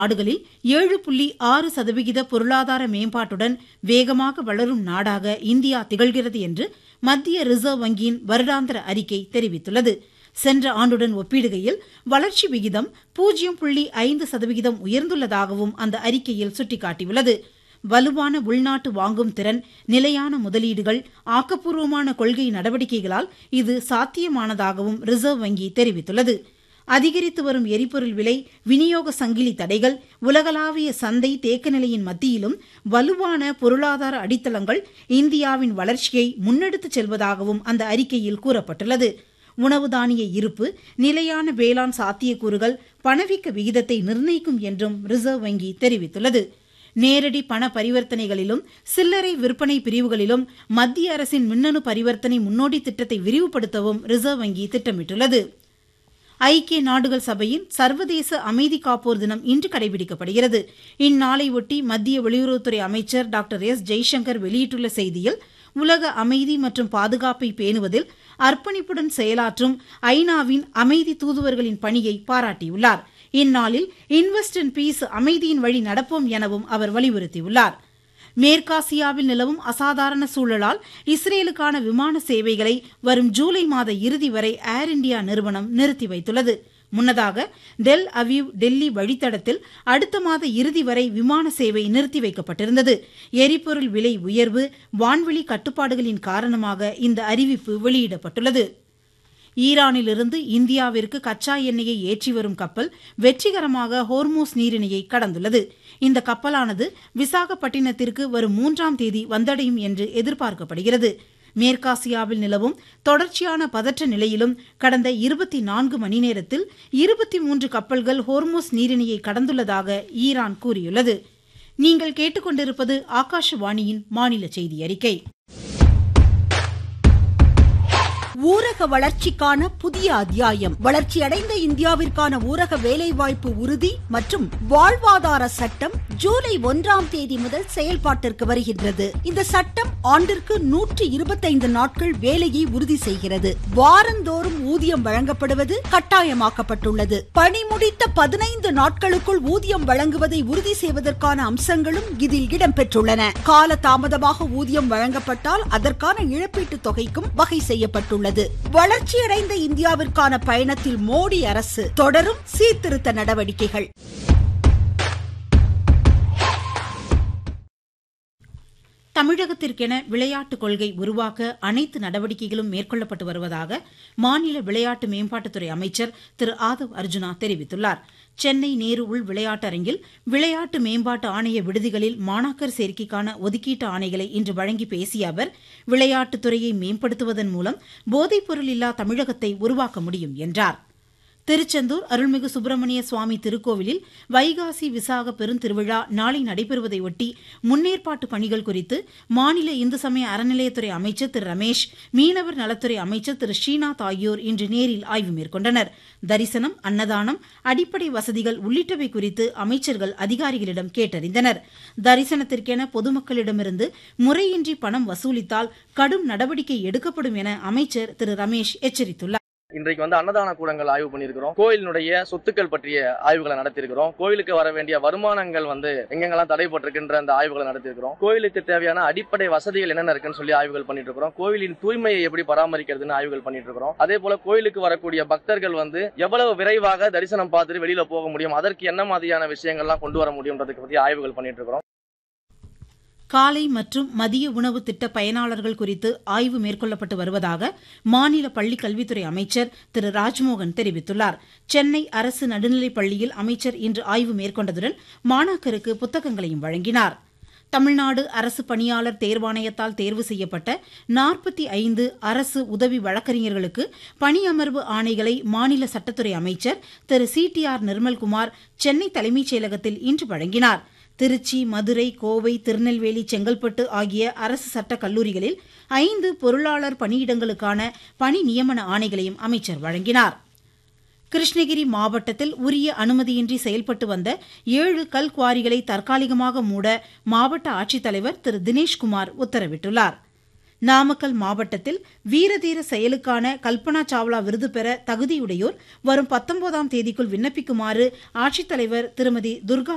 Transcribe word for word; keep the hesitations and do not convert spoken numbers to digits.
நாடுகளில் ஏழு புள்ளி ஆறு சதவிகித பொருளாதார மேம்பாட்டுடன் வேகமாக வளரும் நாடாக இந்தியா திகழ்கிறது என்று மத்திய ரிசர்வ் வங்கியின் வருடாந்திர அறிக்கை தெரிவித்துள்ளது. சென்ற ஆண்டுடன் ஒப்பிடுகையில் வளர்ச்சி விகிதம் பூஜ்ஜியம் புள்ளி ஐந்து சதவிகிதம் உயர்ந்துள்ளதாகவும் அந்த அறிக்கையில் சுட்டிக்காட்டியுள்ளது. வலுவான உள்நாட்டு வாங்கும் திறன், நிலையான முதலீடுகள், ஆக்கப்பூர்வமான கொள்கை நடவடிக்கைகளால் இது சாத்தியமானதாகவும் ரிசர்வ் வங்கி தெரிவித்துள்ளது. அதிகரித்து வரும் எரிபொருள் விலை, விநியோக சங்கிலி தடைகள், உலகளாவிய சந்தை தேக்க நிலையின் மத்தியிலும் வலுவான பொருளாதார அடித்தளங்கள் இந்தியாவின் வளர்ச்சியை முன்னெடுத்துச் செல்வதாகவும் அந்த அறிக்கையில் கூறப்பட்டுள்ளது. உணவு தானிய இருப்பு, நிலையான வேளாண் சாத்தியக்கூறுகள் பணவீக்க விகிதத்தை நிர்ணயிக்கும் என்றும் ரிசர்வ் வங்கி தெரிவித்துள்ளது. நேரடி பண பரிவர்த்தனைகளிலும் சில்லறை விற்பனை பிரிவுகளிலும் மத்திய அரசின் மின்னணு பரிவர்த்தனை முன்னோடி திட்டத்தை விரிவுபடுத்தவும் ரிசர்வ் வங்கி திட்டமிட்டுள்ளது. ஐக்கிய நாடுகள் சபையின் சர்வதேச அமைதி காப்போர் தினம் இன்று கடைபிடிக்கப்படுகிறது. இந்நாளையொட்டி மத்திய வெளியுறவுத்துறை அமைச்சர் டாக்டர் எஸ் ஜெய்சங்கர் வெளியிட்டுள்ள செய்தியில், உலக அமைதி மற்றும் பாதுகாப்பை பேணுவதில் அர்ப்பணிப்புடன் செயலாற்றும் ஐநாவின் அமைதி தூதுவர்களின் பணியை பாராட்டியுள்ளார். இந்நாளில் இன்வெஸ்ட் இன் பீஸ், அமைதியின் வழி நடப்போம் எனவும் அவர் வலியுறுத்தியுள்ளார். மேற்காசியாவில் நிலவும் அசாதாரண சூழலால் இஸ்ரேலுக்கான விமான சேவைகளை வரும் ஜூலை மாத இறுதி வரை ஏர் இண்டியா நிறுவனம் நிறுத்தி வைத்துள்ளது. முன்னதாக டெல் அவீவ் டெல்லி வழித்தடத்தில் அடுத்த மாத இறுதி வரை விமான சேவை நிறுத்தி வைக்கப்பட்டிருந்தது. எரிபொருள் விலை உயர்வு, வான்வெளி கட்டுப்பாடுகளின் காரணமாக இந்த அறிவிப்பு வெளியிடப்பட்டுள்ளது. ஈரானிலிருந்து இந்தியாவிற்கு கச்சா எண்ணெயை ஏற்றி வரும் கப்பல் வெற்றிகரமாக ஹோர்மூஸ் நீரிணையை கடந்துள்ளது. இந்த கப்பலானது விசாகப்பட்டினத்திற்கு வரும் மூன்றாம் தேதி வந்தடையும் என்று எதிர்பார்க்கப்படுகிறது. மேற்காசியாவில் நிலவும் தொடர்ச்சியான பதற்ற நிலையிலும் கடந்த இருபத்தி நான்கு மணி நேரத்தில் இருபத்தி மூன்று கப்பல்கள் ஹோர்மூஸ் நீரிணையை கடந்துள்ளதாக ஈரான் கூறியுள்ளது. நீங்கள் கேட்டுக்கொண்டிருப்பது ஆகாஷவாணியின் மாநில செய்தி அறிக்கை. ஊரக வளர்ச்சிக்கான புதிய அத்தியாயம். வளர்ச்சியடைந்த இந்தியாவிற்கான ஊரக வேலைவாய்ப்பு உறுதி மற்றும் வாழ்வாதார சட்டம் ஜூலை ஒன்றாம் தேதி முதல் செயல்பாட்டிற்கு வருகின்றது. இந்த சட்டம் ஆண்டிற்கு நூற்றி இருபத்தைந்து நாட்கள் வேலையை உறுதி செய்கிறது. வாரந்தோறும் ஊதியம் வழங்கப்படுவது கட்டாயமாக்கப்பட்டுள்ளது. பணி முடித்த பதினைந்து நாட்களுக்குள் ஊதியம் வழங்குவதை உறுதி செய்வதற்கான அம்சங்களும் இதில் இடம்பெற்றுள்ளன. கால தாமதமாக ஊதியம் வழங்கப்பட்டால் அதற்கான இழப்பீட்டு தொகைக்கும் வகை செய்யப்பட்டுள்ளது. வளர்ச்சியடைந்த இந்தியாவிற்கான பயணத்தில் மோடி அரசு தொடரும் சீர்திருத்த நடவடிக்கைகள். தமிழகத்திற்கென விளையாட்டுக் கொள்கை உருவாக்க அனைத்து நடவடிக்கைகளும் மேற்கொள்ளப்பட்டு வருவதாக மாநில விளையாட்டு மேம்பாட்டுத்துறை அமைச்சர் திரு ஆதவ் அர்ஜுனா தெரிவித்துள்ளார். சென்னை நேரு உள் விளையாட்டரங்கில் விளையாட்டு மேம்பாட்டு ஆணைய விடுதிகளில் மாணாக்கர் சேர்க்கைக்கான ஒதுக்கீட்டு ஆணைகளை இன்று வழங்கி பேசிய அவர், விளையாட்டுத்துறையை மேம்படுத்துவதன் மூலம் போதைப்பொருள் இல்லா தமிழகத்தை உருவாக்க முடியும் என்றார். திருச்செந்தூர் அருள்மிகு சுப்பிரமணிய சுவாமி திருக்கோவிலில் வைகாசி விசாக பெருந்திருவிழா நாளை நடைபெறுவதையொட்டி முன்னேற்பாட்டு பணிகள் குறித்து மாநில இந்து சமய அறநிலையத்துறை அமைச்சர் திரு ரமேஷ், மீனவர் நலத்துறை அமைச்சர் திரு ஸ்ரீநாத் ஆகியோர் இன்று நேரில் ஆய்வு மேற்கொண்டனர். தரிசனம், அன்னதானம், அடிப்படை வசதிகள் உள்ளிட்டவை குறித்து அமைச்சர்கள் அதிகாரிகளிடம் கேட்டறிந்தனர். தரிசனத்திற்கென பொதுமக்களிடமிருந்து முறையின்றி பணம் வசூலித்தால் கடும் நடவடிக்கை எடுக்கப்படும் என அமைச்சர் திரு ரமேஷ் எச்சரித்துள்ளார். இன்றைக்கு வந்து அன்னதான கூடங்கள் ஆய்வு பண்ணியிருக்கிறோம். கோயிலினுடைய சொத்துக்கள் பற்றிய ஆய்வுகளை நடத்தியிருக்கிறோம். கோயிலுக்கு வர வேண்டிய வருமானங்கள் வந்து எங்கெங்கெல்லாம் தடைப்பட்டிருக்கின்ற அந்த ஆய்வுகளை நடத்தியிருக்கிறோம். கோயிலுக்கு தேவையான அடிப்படை வசதிகள் என்னென்ன இருக்குன்னு சொல்லி ஆய்வுகள் பண்ணிட்டு இருக்கிறோம். கோயிலின் தூய்மையை எப்படி பராமரிக்கிறதுன்னு ஆய்வுகள் பண்ணிட்டு இருக்கிறோம். அதே போல கோயிலுக்கு வரக்கூடிய பக்தர்கள் வந்து எவ்வளவு விரைவாக தரிசனம் பார்த்துட்டு வெளியில போக முடியும், அதற்கு என்ன மாதிரியான விஷயங்கள்லாம் கொண்டு வர முடியும்ன்றதுக்கு பற்றி ஆய்வுகள் பண்ணிட்டு இருக்கிறோம். காலை மற்றும் மதிய உணவு திட்ட பயனாளர்கள் குறித்து ஆய்வு மேற்கொள்ளப்பட்டு வருவதாக மாநில பள்ளிக் கல்வித்துறை அமைச்சர் திரு ராஜ்மோகன் தெரிவித்துள்ளார். சென்னை அரசு நடுநிலைப் பள்ளியில் அமைச்சர் இன்று ஆய்வு மேற்கொண்டதுடன் மாணாக்கருக்கு புத்தகங்களையும் வழங்கினார். தமிழ்நாடு அரசு பணியாளர் தேர்வாணையத்தால் தேர்வு செய்யப்பட்ட நாற்பத்தி ஐந்து அரசு உதவி வழக்கறிஞர்களுக்கு பணியமர்வு ஆணைகளை மாநில சட்டத்துறை அமைச்சர் திரு C D R Nirmalkumar Chennai தலைமைச் செயலகத்தில் இன்று வழங்கினார். திருச்சி, மதுரை, கோவை, திருநெல்வேலி, செங்கல்பட்டு ஆகிய அரசு சட்டக் கல்லூரிகளில் ஐந்து பொருளாளர் பணியிடங்களுக்கான பணி நியமன ஆணைகளையும் அமைச்சர் வழங்கினார். கிருஷ்ணகிரி மாவட்டத்தில் உரிய அனுமதியின்றி செயல்பட்டு வந்த ஏழு கல் குவாரிகளை தற்காலிகமாக மூட மாவட்ட ஆட்சித்தலைவர் திரு தினேஷ்குமார் உத்தரவிட்டுள்ளார். நாமக்கல் மாவட்டத்தில் வீரதீர செயலுக்கான கல்பனா சாவ்லா விருது பெற தகுதியுடையோர் வரும் பத்தொன்பதாம் தேதிக்குள் விண்ணப்பிக்குமாறு ஆட்சித்தலைவர் திருமதி துர்கா